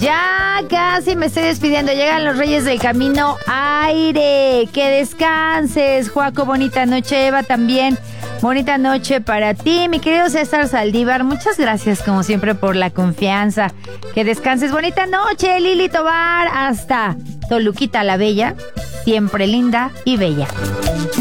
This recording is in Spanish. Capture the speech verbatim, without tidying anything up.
Ya casi me estoy despidiendo. Llegan los Reyes del Camino Aire. Que descanses, Joaco. Bonita noche, Eva, también. Bonita noche para ti, mi querido César Saldívar. Muchas gracias, como siempre, por la confianza. Que descanses. Bonita noche, Lili Tobar. Hasta Toluquita la Bella. Siempre linda y bella.